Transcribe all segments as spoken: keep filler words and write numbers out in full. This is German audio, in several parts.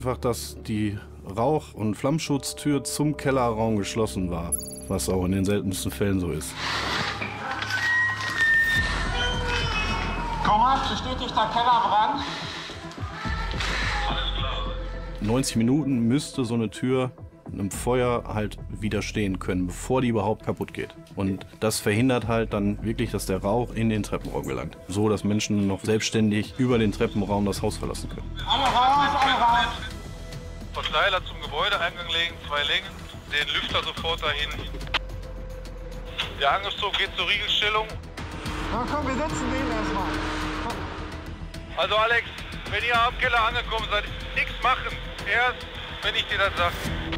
Einfach, dass die Rauch- und Flammschutztür zum Kellerraum geschlossen war, was auch in den seltensten Fällen so ist. Thomas, bestätigter Kellerbrand. neunzig Minuten müsste so eine Tür einem Feuer halt widerstehen können, bevor die überhaupt kaputt geht. Und das verhindert halt dann wirklich, dass der Rauch in den Treppenraum gelangt. So, dass Menschen noch selbstständig über den Treppenraum das Haus verlassen können. Alle raus, alle raus. Verteiler zum Gebäudeeingang legen, zwei Längen, den Lüfter sofort dahin. Der Angriffszug geht zur Riegelstellung. Na komm, wir setzen den erstmal. Also Alex, wenn ihr am Keller angekommen seid, nichts machen. Erst, wenn ich dir das sage.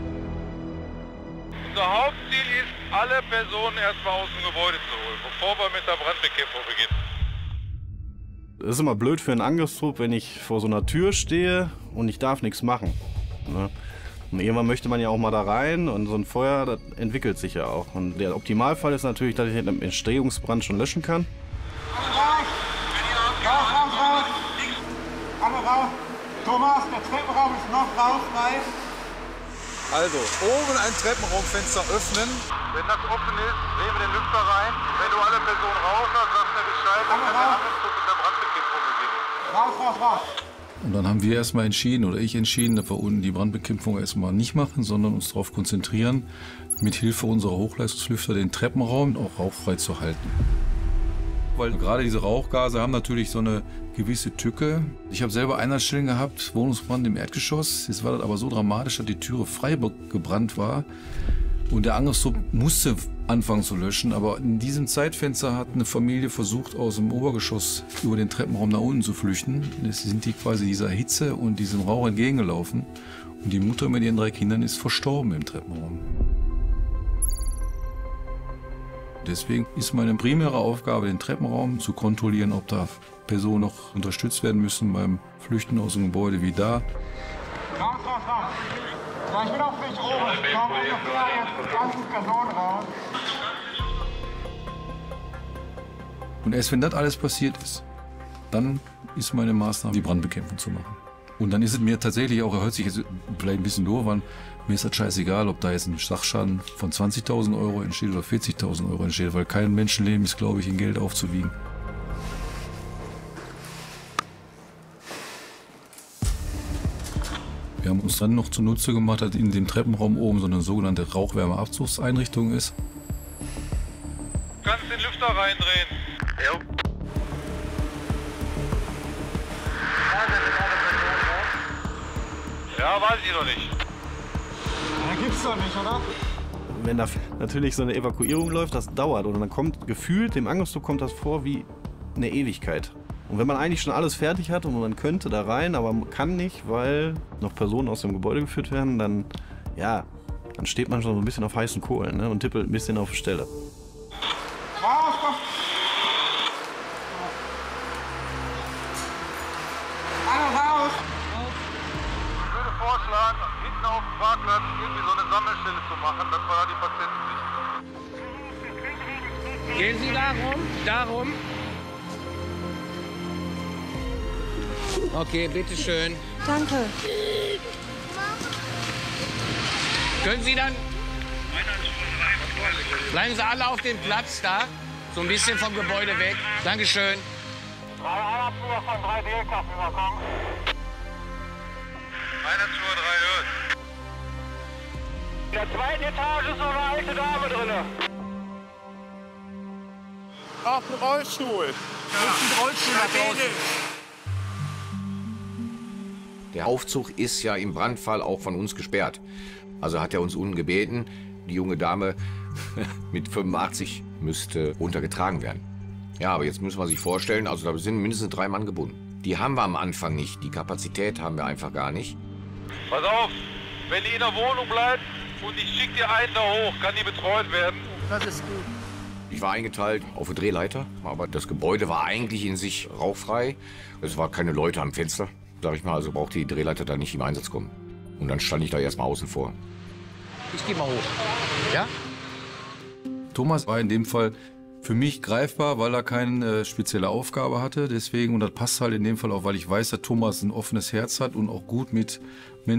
Unser Hauptziel ist, alle Personen erstmal aus dem Gebäude zu holen, bevor wir mit der Brandbekämpfung beginnen. Es ist immer blöd für einen Angriffstrupp, wenn ich vor so einer Tür stehe und ich darf nichts machen. Ne? Und irgendwann möchte man ja auch mal da rein und so ein Feuer, das entwickelt sich ja auch. Und der Optimalfall ist natürlich, dass ich den Entstehungsbrand schon löschen kann. Alle raus! Raus, raus, raus! Alle raus! Thomas, der Treppenraum ist noch raus, frei. Also, oben ein Treppenraumfenster öffnen. Wenn das offen ist, drehen wir den Lüfter rein. Wenn du alle Personen raus hast, sagst du mir Bescheid, dann kann der Angriffszug mit der Brandbekämpfung beginnen. Raus, raus, raus! Und dann haben wir erstmal entschieden, oder ich entschieden, dass wir unten die Brandbekämpfung erstmal nicht machen, sondern uns darauf konzentrieren, mit Hilfe unserer Hochleistungslüfter den Treppenraum auch rauchfrei zu halten. Weil gerade diese Rauchgase haben natürlich so eine gewisse Tücke. Ich habe selber Einsatzstellen gehabt, Wohnungsbrand im Erdgeschoss. Jetzt war das aber so dramatisch, dass die Türe frei gebrannt war. Und der Angriffstrupp musste anfangen zu löschen, aber in diesem Zeitfenster hat eine Familie versucht, aus dem Obergeschoss über den Treppenraum nach unten zu flüchten. Jetzt sind die quasi dieser Hitze und diesem Rauch entgegengelaufen. Und die Mutter mit ihren drei Kindern ist verstorben im Treppenraum. Deswegen ist meine primäre Aufgabe, den Treppenraum zu kontrollieren, ob da Personen noch unterstützt werden müssen beim Flüchten aus dem Gebäude wie da. Raus, raus, raus! Ja, ich bin auf mich oben. Ich komme ungefähr jetzt zwanzig Personen raus. Und erst wenn das alles passiert ist, dann ist meine Maßnahme, die Brandbekämpfung zu machen. Und dann ist es mir tatsächlich auch, er hört sich jetzt vielleicht ein bisschen doof an, mir ist das scheißegal, ob da jetzt ein Sachschaden von zwanzigtausend Euro entsteht oder vierzigtausend Euro entsteht, weil kein Menschenleben ist, glaube ich, in Geld aufzuwiegen. Wir haben uns dann noch zunutze gemacht, dass in dem Treppenraum oben so eine sogenannte Rauchwärmeabzugseinrichtung ist. Du kannst den Lüfter reindrehen. Ja. Ja, weiß ich noch nicht. Ja, gibt's doch nicht, oder? Wenn da natürlich so eine Evakuierung läuft, das dauert. Und dann kommt gefühlt, dem Angriffstrupp kommt das vor wie eine Ewigkeit. Und wenn man eigentlich schon alles fertig hat und man könnte da rein, aber man kann nicht, weil noch Personen aus dem Gebäude geführt werden, dann, ja, dann steht man schon so ein bisschen auf heißen Kohlen, ne, und tippelt ein bisschen auf die Stelle. Raus, komm! Alle raus! Ich würde vorschlagen, hinten auf dem Parkplatz irgendwie so eine Sammelstelle zu machen, dass wir da die Patienten sichten. Gehen Sie darum, darum. Okay, bitteschön. Danke. Können Sie dann... Bleiben Sie alle auf dem Platz da, so ein bisschen vom Gebäude weg. Dankeschön. Einer zu von drei D-Kappen überkommen. Einer zu drei hört. In der zweiten Etage ist noch eine alte Dame drin. Auf dem Rollstuhl. Ja. Rollstuhl nach draußen. Der Aufzug ist ja im Brandfall auch von uns gesperrt. Also hat er uns unten gebeten, die junge Dame mit fünfundachtzig müsste runtergetragen werden. Ja, aber jetzt müssen wir sich vorstellen, also da sind mindestens drei Mann gebunden. Die haben wir am Anfang nicht, die Kapazität haben wir einfach gar nicht. Pass auf, wenn die in der Wohnung bleibt und ich schicke dir einen da hoch, kann die betreut werden. Das ist gut. Ich war eingeteilt auf eine Drehleiter, aber das Gebäude war eigentlich in sich rauchfrei. Es waren keine Leute am Fenster, sag ich mal, also brauchte die Drehleiter da nicht im Einsatz kommen. Und dann stand ich da erstmal außen vor. Ich gehe mal hoch. Ja? Thomas war in dem Fall für mich greifbar, weil er keine äh, spezielle Aufgabe hatte. Deswegen, und das passt halt in dem Fall auch, weil ich weiß, dass Thomas ein offenes Herz hat und auch gut mit